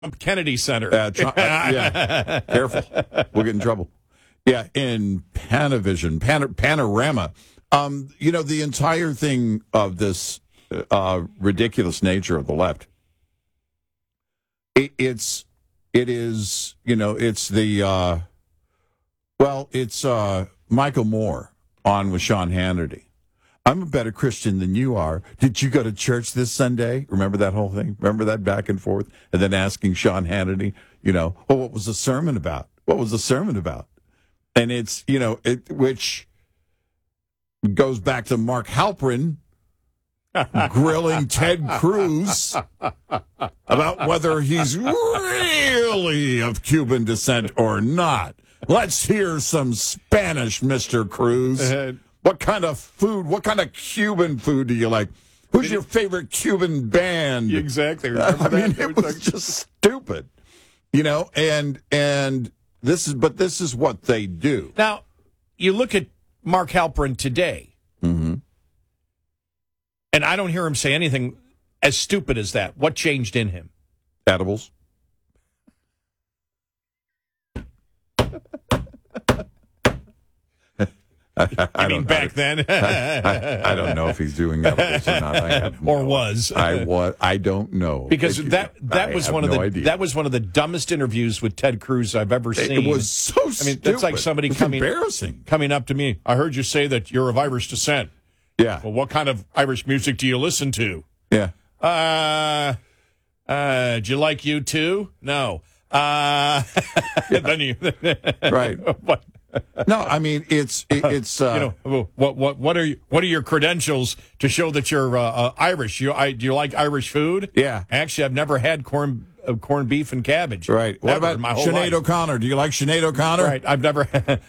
Kennedy Center. Yeah, careful. We'll get in trouble. Yeah, in Panavision, Panorama. The entire thing of this ridiculous nature of the left, it's Michael Moore on with Sean Hannity. I'm a better Christian than you are. Did you go to church this Sunday? Remember that whole thing? Remember that back and forth? And then asking Sean Hannity, what was the sermon about? What was the sermon about? And it's, which goes back to Mark Halperin grilling Ted Cruz about whether he's really of Cuban descent or not. Let's hear some Spanish, Mr. Cruz. What kind of food, what kind of Cuban food do you like? Who's your favorite Cuban band? Exactly. It was just stupid. And this is what they do. Now, you look at Mark Halperin today, and I don't hear him say anything as stupid as that. What changed in him? Edibles. I mean, back then. I don't know if he's doing edibles or not. Was. I don't know. Because that was one of the dumbest interviews with Ted Cruz I've ever seen. It was so stupid. That's like somebody coming up to me. I heard you say that you're of Irish descent. Yeah. Well, what kind of Irish music do you listen to? Yeah. Do you like U2? No. Then you right. What? No, I mean it's what are your credentials to show that you're Irish? Do you like Irish food? Yeah, actually, I've never had corned beef and cabbage. Right. What about Sinead O'Connor? Do you like Sinead O'Connor? Right. I've never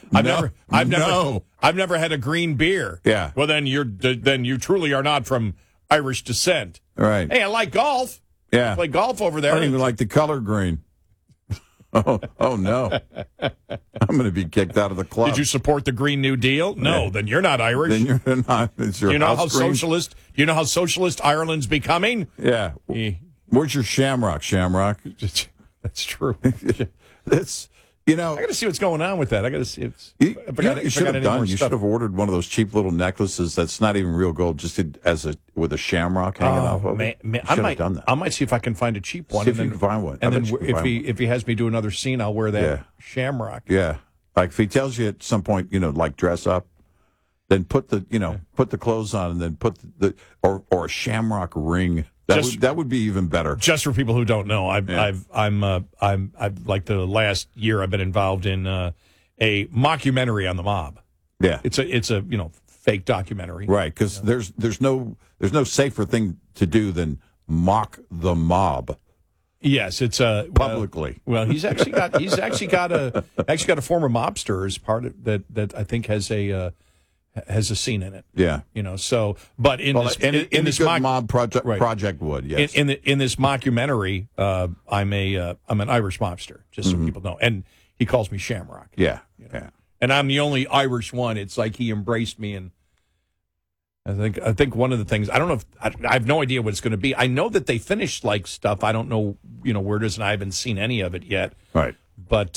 had a green beer. Yeah. Well, then you truly are not from Irish descent. Right. Hey, I like golf. Yeah. I play golf over there. I don't even like the color green. Oh no! I'm going to be kicked out of the club. Did you support the Green New Deal? No, then you're not Irish. Then you're not. It's your socialist? You know how socialist Ireland's becoming? Yeah. Where's your Shamrock? Shamrock. That's true. I got to see what's going on with that. I got to see. You should have ordered one of those cheap little necklaces that's not even real gold, just with a shamrock hanging off of it. I might have done that. I might see if I can find a cheap one. See if you can find one. And then if he has me do another scene, I'll wear that shamrock. Yeah, like if he tells you at some point, like dress up, then put the clothes on, and then put or a shamrock ring. That would be even better. Just for people who don't know, I've like the last year I've been involved in a mockumentary on the mob. Yeah, it's a fake documentary, right? Because there's no safer thing to do than mock the mob. Yes, it's publicly. Well, he's actually got a former mobster as part of that I think has a scene in it. Yeah. But in this mob project would, yes. In this mockumentary, I'm an Irish mobster, just so people know. And he calls me Shamrock. Yeah. Yeah. And I'm the only Irish one. It's like he embraced me, and I think one of the things, I don't know if I have no idea what it's going to be. I know that they finished like stuff. I don't know, where it is, and I haven't seen any of it yet. Right. But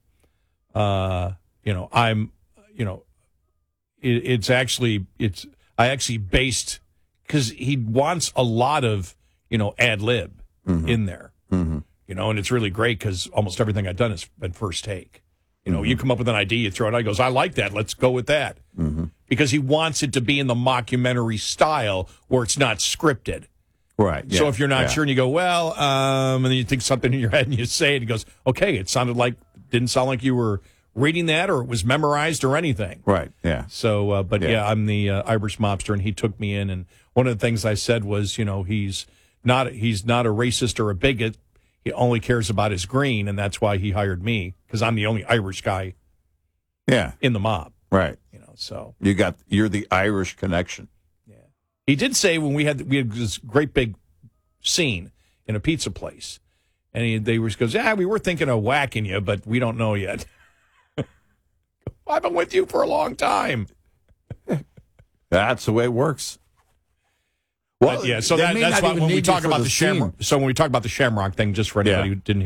I actually based, because he wants a lot of ad lib in there, and it's really great because almost everything I've done has been first take. You come up with an idea, you throw it out, he goes, I like that, let's go with that, because he wants it to be in the mockumentary style where it's not scripted. Right. Yeah, so if you're not sure and you go, well, and then you think something in your head and you say it, he goes, okay, didn't sound like you were reading that or it was memorized or anything. Right, yeah. So, I'm the Irish mobster, and he took me in, and one of the things I said was, he's not a racist or a bigot. He only cares about his green, and that's why he hired me, because I'm the only Irish guy in the mob. Right. So. You're the Irish connection. Yeah. He did say when we had this great big scene in a pizza place, and he goes, we were thinking of whacking you, but we don't know yet. I've been with you for a long time. That's the way it works. Well, But yeah, so they may that's not why even when we need talk you for about the the Shamrock. scene. So when we talk about the Shamrock thing, just for anybody who didn't